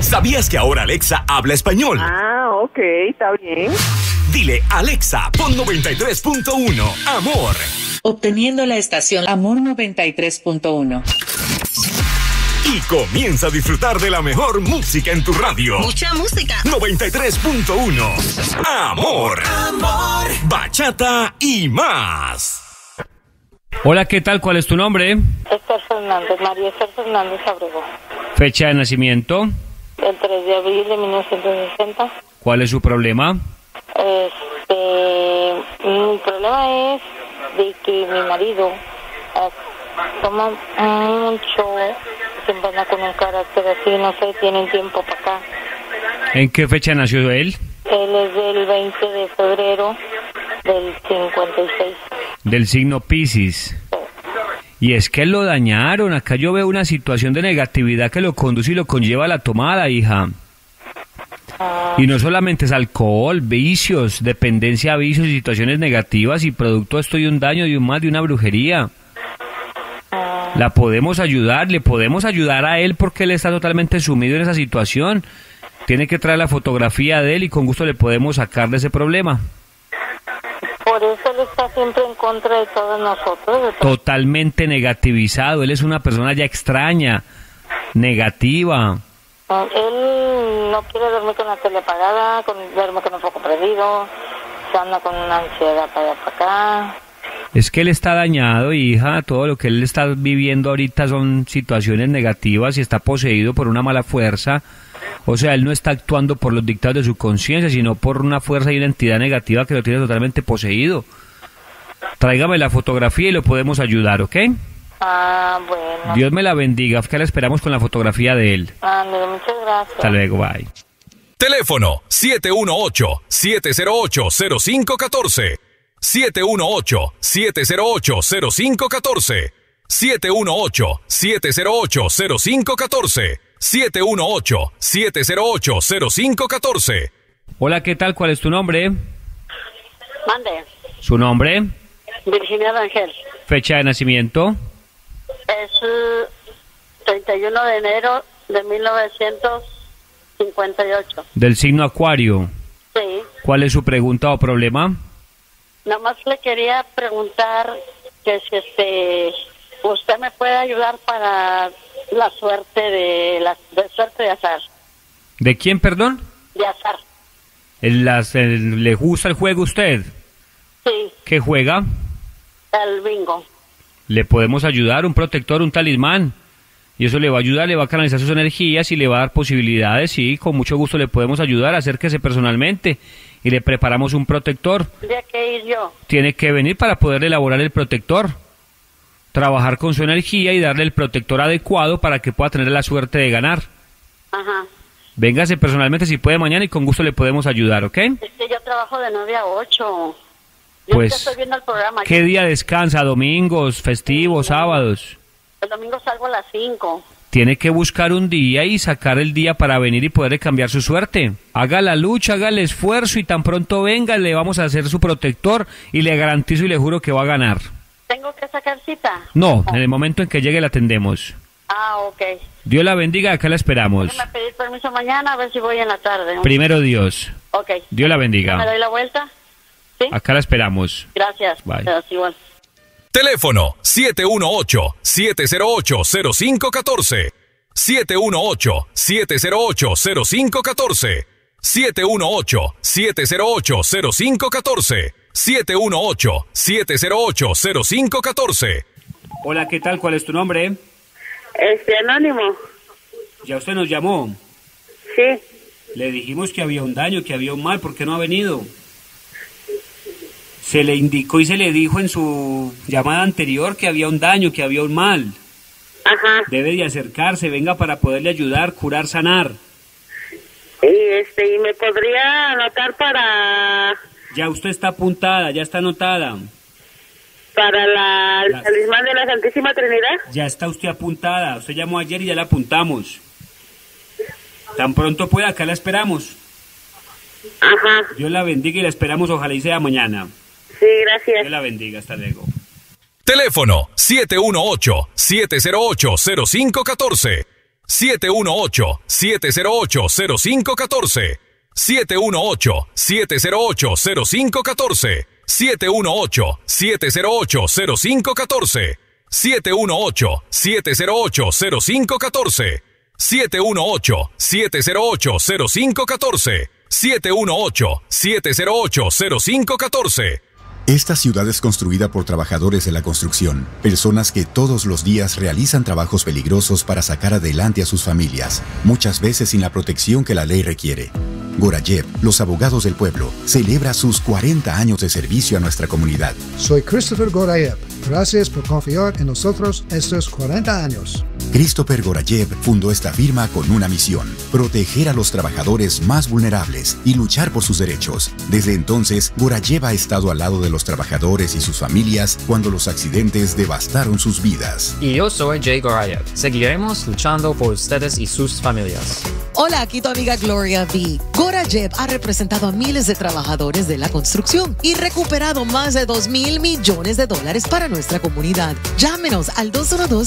¿Sabías que ahora Alexa habla español? Ah, ok, está bien. Dile, Alexa, pon 93.1, Amor. Obteniendo la estación Amor 93.1. Y comienza a disfrutar de la mejor música en tu radio. Mucha música. 93.1, Amor. Amor. Bachata y más. Hola, ¿qué tal? ¿Cuál es tu nombre? Esther Fernández, María Esther Fernández Abrego. Fecha de nacimiento. El 3 de abril de 1960. ¿Cuál es su problema? Mi problema es de que mi marido toma mucho, siempre anda con un carácter así, no sé, tienen tiempo para acá. ¿En qué fecha nació él? Él es del 20 de febrero del 56. Del signo Piscis. Y es que lo dañaron. Acá yo veo una situación de negatividad que lo conduce y lo conlleva a la tomada, hija. Y no solamente es alcohol, vicios, dependencia a vicios y situaciones negativas y producto de esto y un daño, de un mal, de una brujería. La podemos ayudar, le podemos ayudar a él porque él está totalmente sumido en esa situación. Tiene que traer la fotografía de él y con gusto le podemos sacar de ese problema. Por eso él está siempre en contra de todos nosotros. Totalmente negativizado. Él es una persona ya extraña, negativa. Él no quiere dormir con la tele apagada, duerme con un foco prendido, se anda con una ansiedad para allá para acá. Es que él está dañado, hija. Todo lo que él está viviendo ahorita son situaciones negativas y está poseído por una mala fuerza. O sea, él no está actuando por los dictados de su conciencia, sino por una fuerza y una entidad negativa que lo tiene totalmente poseído. Tráigame la fotografía y lo podemos ayudar, ¿ok? Ah, bueno. Dios me la bendiga, que la esperamos con la fotografía de él. Muchas gracias. Hasta luego, bye. Teléfono 718-708-0514. 718-708-0514. 718-708-0514. 718-708-0514. Hola, ¿qué tal? ¿Cuál es tu nombre? Mande. ¿Su nombre? Virginia Rangel. ¿Fecha de nacimiento? Es 31 de enero de 1958. Del signo Acuario. Sí. ¿Cuál es su pregunta o problema? Nada más le quería preguntar que si usted me puede ayudar para la suerte de suerte de azar. ¿De quién, perdón? De azar. ¿Le gusta el juego a usted? Sí. ¿Qué juega? El bingo. Le podemos ayudar, un protector, un talismán. Y eso le va a ayudar, le va a canalizar sus energías y le va a dar posibilidades. Sí, con mucho gusto le podemos ayudar. Acérquese personalmente y le preparamos un protector. ¿Tendría que ir yo? Tiene que venir para poder elaborar el protector. Trabajar con su energía y darle el protector adecuado para que pueda tener la suerte de ganar. Ajá. Véngase personalmente si puede mañana y con gusto le podemos ayudar, ¿ok? Yo trabajo de 9 a 8. Pues, estoy viendo el programa. ¿Qué día descansa? ¿Domingos, festivos, sábados? El domingo salgo a las 5. Tiene que buscar un día y sacar el día para venir y poder cambiar su suerte. Haga la lucha, haga el esfuerzo y tan pronto venga le vamos a hacer su protector y le garantizo y le juro que va a ganar. ¿Tengo que sacar cita? No, en el momento en que llegue la atendemos. Ah, ok. Dios la bendiga, acá la esperamos. Déjame pedir permiso mañana a ver si voy en la tarde. Primero Dios. Ok. Dios la bendiga. ¿Me doy la vuelta? ¿Sí? Acá la esperamos. Gracias. Bye. Igual. Teléfono 718-708-0514. 718-708-0514. 718-708-0514. 718-708-0514. Hola, ¿qué tal? ¿Cuál es tu nombre? Anónimo. ¿Ya usted nos llamó? Sí. Le dijimos que había un daño, que había un mal. ¿Por qué no ha venido? Se le indicó y se le dijo en su llamada anterior que había un daño, que había un mal. Ajá. Debe de acercarse, venga para poderle ayudar, curar, sanar. Y me podría anotar para... Ya usted está apuntada, ya está anotada. ¿Para el talismán de la Santísima Trinidad? Ya está usted apuntada, usted llamó ayer y ya la apuntamos. Tan pronto pueda, acá la esperamos. Ajá. Dios la bendiga y la esperamos, ojalá y sea mañana. Sí, gracias. Dios la bendiga, hasta luego. Teléfono 718-708-0514. 718-708-0514. 718-708-0514. 718-708-0514. 718-708-0514. 718-708-0514. 718-708-0514. Esta ciudad es construida por trabajadores de la construcción, personas que todos los días realizan trabajos peligrosos para sacar adelante a sus familias, muchas veces sin la protección que la ley requiere. Gorayev, los abogados del pueblo, celebra sus 40 años de servicio a nuestra comunidad. Soy Christopher Gorayev. Gracias por confiar en nosotros estos 40 años. Christopher Gorayev fundó esta firma con una misión: proteger a los trabajadores más vulnerables y luchar por sus derechos. Desde entonces, Gorayev ha estado al lado de los trabajadores y sus familias cuando los accidentes devastaron sus vidas. Y yo soy Jay Gorayev. Seguiremos luchando por ustedes y sus familias. Hola, aquí tu amiga Gloria V. Gorayev ha representado a miles de trabajadores de la construcción y recuperado más de $2,000 millones para nuestra comunidad. Llámenos al 212